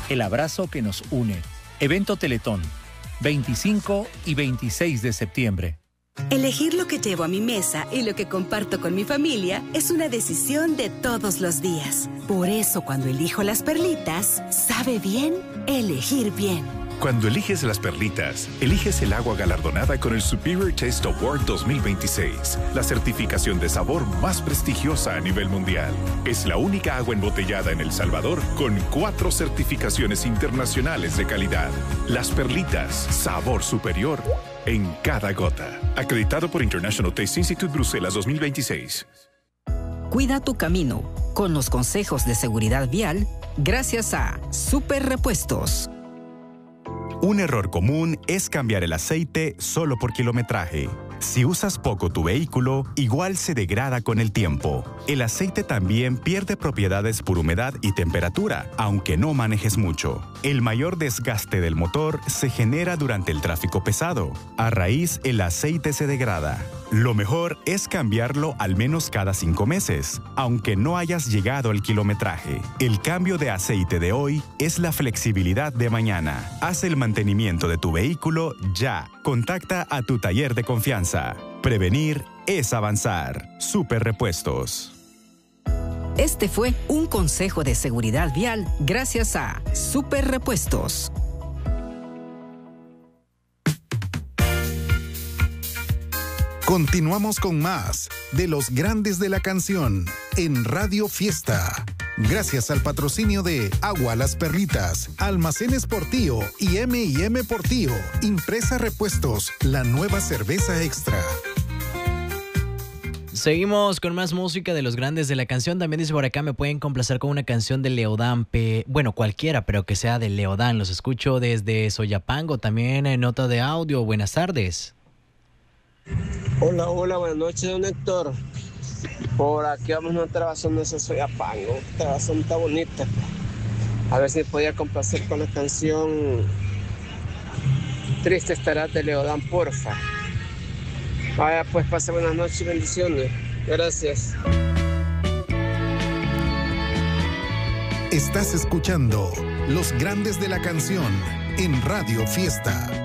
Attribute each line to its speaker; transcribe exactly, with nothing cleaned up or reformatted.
Speaker 1: el abrazo que nos une. Evento Teletón, veinticinco y veintiséis de septiembre.
Speaker 2: Elegir lo que llevo a mi mesa y lo que comparto con mi familia es una decisión de todos los días. Por eso, cuando elijo las perlitas, sabe bien elegir bien.
Speaker 3: Cuando eliges las perlitas, eliges el agua galardonada con el Superior Taste Award dos mil veintiséis, la certificación de sabor más prestigiosa a nivel mundial. Es la única agua embotellada en El Salvador con cuatro certificaciones internacionales de calidad. Las perlitas, sabor superior en cada gota. Acreditado por International Taste Institute Bruselas dos mil veintiséis.
Speaker 4: Cuida tu camino con los consejos de seguridad vial gracias a Super Repuestos.
Speaker 5: Un error común es cambiar el aceite solo por kilometraje. Si usas poco tu vehículo, igual se degrada con el tiempo. El aceite también pierde propiedades por humedad y temperatura, aunque no manejes mucho. El mayor desgaste del motor se genera durante el tráfico pesado. A raíz, el aceite se degrada. Lo mejor es cambiarlo al menos cada cinco meses, aunque no hayas llegado al kilometraje. El cambio de aceite de hoy es la flexibilidad de mañana. Haz el mantenimiento de tu vehículo ya. Contacta a tu taller de confianza. Prevenir es avanzar. Super Repuestos.
Speaker 4: Este fue un consejo de seguridad vial gracias a Super Repuestos.
Speaker 6: Continuamos con más de los grandes de la canción en Radio Fiesta. Gracias al patrocinio de Agua Las Perlitas, Almacenes Portillo y eme y eme Portillo, Impresa Repuestos, la nueva cerveza extra.
Speaker 7: Seguimos con más música de los grandes de la canción. También dice por acá, me pueden complacer con una canción de Leodán. Pe... Bueno, cualquiera, pero que sea de Leodán. Los escucho desde Soyapango. También en nota de audio. Buenas tardes.
Speaker 8: Hola, hola, buenas noches, don Héctor. Por aquí vamos a una trabazón de ese Soyapango. Trabazón está bonita. A ver si me podía complacer con la canción Triste estarás de Leodán, porfa. Vaya, pues pase buenas noches y bendiciones. Gracias.
Speaker 6: Estás escuchando Los Grandes de la Canción en Radio Fiesta.